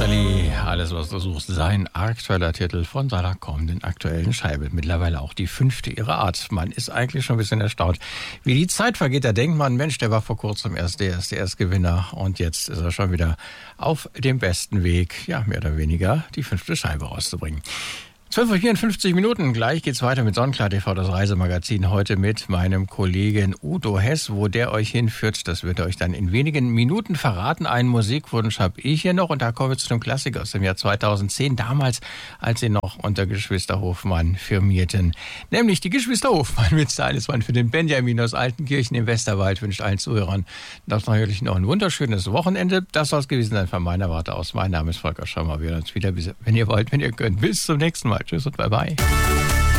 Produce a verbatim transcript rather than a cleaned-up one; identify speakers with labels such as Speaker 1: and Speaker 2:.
Speaker 1: Rosalie, alles was du suchst, sein aktueller Titel von seiner kommenden aktuellen Scheibe. Mittlerweile auch die fünfte ihrer Art. Man ist eigentlich schon ein bisschen erstaunt, wie die Zeit vergeht. Da denkt man, Mensch, der war vor kurzem erst der erste Erstgewinner und jetzt ist er schon wieder auf dem besten Weg, ja, mehr oder weniger die fünfte Scheibe rauszubringen. zwölf Uhr vierundfünfzig Minuten, gleich geht's weiter mit Sonnenklar T V, das Reisemagazin, heute mit meinem Kollegen Udo Hess. Wo der euch hinführt, das wird er euch dann in wenigen Minuten verraten. Einen Musikwunsch habe ich hier noch und da kommen wir zu einem Klassiker aus dem Jahr zweitausendzehn, damals, als sie noch unter Geschwister Hofmann firmierten. Nämlich die Geschwister Hofmann mit Talisman für den Benjamin aus Altenkirchen im Westerwald wünscht allen Zuhörern das natürlich noch ein wunderschönes Wochenende. Das soll es gewesen sein von meiner Warte aus. Mein Name ist Volker Schrammer. Wir hören uns wieder, wenn ihr wollt, wenn ihr könnt. Bis zum nächsten Mal. Tschüss und bye bye.